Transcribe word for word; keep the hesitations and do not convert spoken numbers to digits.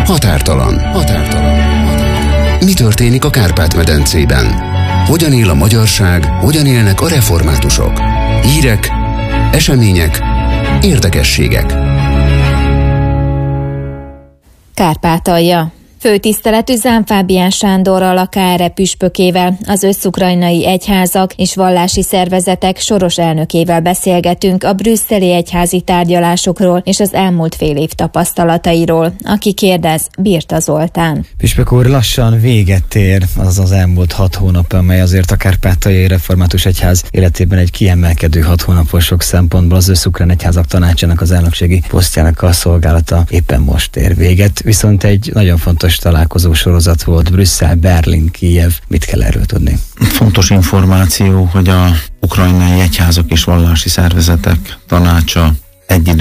Határtalan. Határtalan. Mi történik a Kárpát-medencében? Hogyan él a magyarság, hogyan élnek a reformátusok? Hírek, események, érdekességek. Kárpátalja. Főtiszteletű Zám Fábián Sándorral, a ká er e püspökével, az összukrajnai egyházak és vallási szervezetek soros elnökével beszélgetünk a brüsszeli egyházi tárgyalásokról és az elmúlt fél év tapasztalatairól. Aki kérdez, Birta Zoltán. Püspök úr, lassan véget ér az az elmúlt hat hónap, amely azért a Kárpátaljai Református Egyház életében egy kiemelkedő hat hónapos sok szempontból. Az Összukrán Egyházak Tanácsának az elnökségi posztjának a szolgálata éppen most ér véget, viszont egy nagyon fontos találkozó sorozat volt Brüsszel, Berlin, Kijev. Mit kell erről tudni? Fontos információ, hogy a ukrajnai egyházak és vallási szervezetek tanácsa egy